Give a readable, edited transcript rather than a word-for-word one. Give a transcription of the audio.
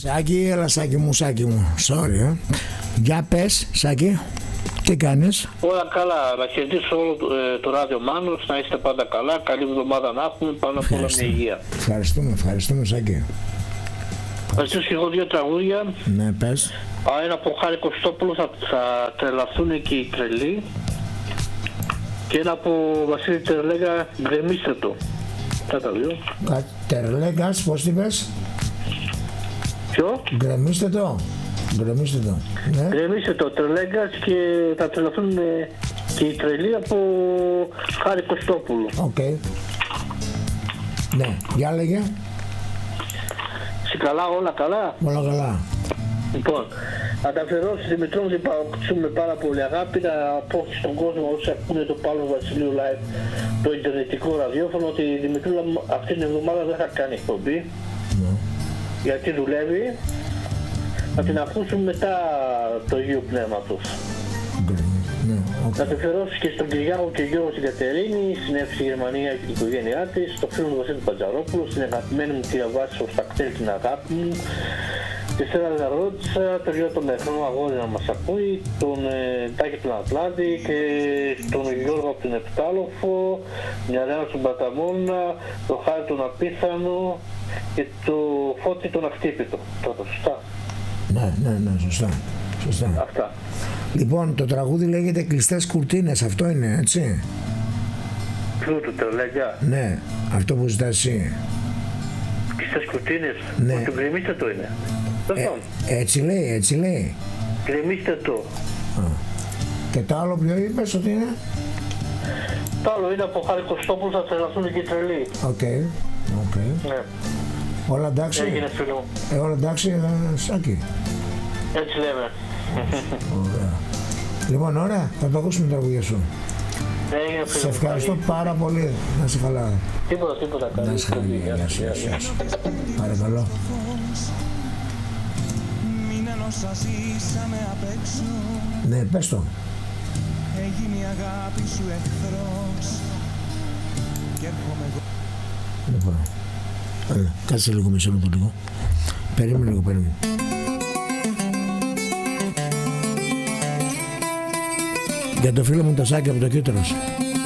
Σάκη, έλα Σάκη μου, sorry. Για πες, Σάκη, τι κάνεις? Όλα καλά, να χαιρετήσω όλο το ράδιο Μάνος, να είστε πάντα καλά, καλή εβδομάδα να έχουμε, πάνω απ' όλα με υγεία. Ευχαριστούμε Σάκη. Θα ζήσω και εγώ δύο τραγούδια. Ναι, πες. Ένα από Χάρη Κωστόπουλο, θα τρελαθούν και οι τρελοί. Και ένα από Βασίλη Τερλέγκα, γκρεμίστε το. Τα δύο. Τερλέγκας, πώς τι πες? Ποιο? Γκρεμίστε το. Ναι. Γκρεμίστε το, Τερλέγκας, και θα τρελαθούν και οι τρελοί από Χάρη Κωστόπουλο. Οκ. Ναι, για λέγε. Καλά, όλα καλά. Όλα καλά. Λοιπόν, θα τα αφιερώσω στη Δημητρό μου, την παρακολουθούμε πάρα πολύ αγάπη, να πω στον κόσμο όσοι ακούνε το Παύλο Βασιλείου Live, το ιντερνετικό ραδιόφωνο, ότι η Δημητρούλα αυτή την εβδομάδα δεν θα κάνει εκπομπή, γιατί δουλεύει. Θα την ακούσουμε μετά το Αγίου Πνεύματος. Θα το αφιερώσω και στον Κυριάκο και Γιώργο στην Κατερίνη, στην Εύση Γερμανία και την οικογένειά της, στον φίλο μου Βασίλη Παντζαρόπουλο, στην αγαπημένη μου κυρία Βάσο Στακτέλ, την αγάπη μου, τη Στέλλα Λαρότσα, το γιο των Μεχνών αγόρι να μας ακούει, τον Τάκη του Ατλάντη και τον Γιώργο από την Επτάλοφο, την Αρένα του Μπαταμόνα, τον Χάρη τον Απίθανο και το Φώτη τον Ακτύπητο. Τώρα, σωστά. Ναι, σωστά. Αυτά. Λοιπόν, το τραγούδι λέγεται «Κλειστές κουρτίνες», αυτό είναι, έτσι? Ποιο το Τερλέγκα? Ναι, αυτό που ζητάς εσύ. Κλειστές κουρτίνες? Ναι. Το γκρεμίστε το είναι. Έτσι λέει. Γκρεμίστε το. Και το άλλο ποιο είπες ότι είναι? Το άλλο είναι από Χάρη Κωστόπουλο, θα τρελαθούν και οι τρελοί. Οκ. Ναι. Όλα εντάξει? Έγινε φίλο. Όλα εντάξει, Σάκη? Έτσι λέμε. Ωραία. Λοιπόν, ωραία, θα το ακούσουμε τα τραγούδια σου. Έγινε φίλο. Σε ευχαριστώ πάρα πολύ. Να είσαι καλά. Τίποτα. Να είσαι καλά. Γεια σου. Παρακαλώ. Ναι, πες το. Έγινε η αγάπη σου εχθρός και έρχομαι εγώ. Λοιπόν, κάτσε λίγο, μισό λεπτό λίγο. Περίμενε λίγο. Για το φίλο μου το Σάκη από το Κύτταρος.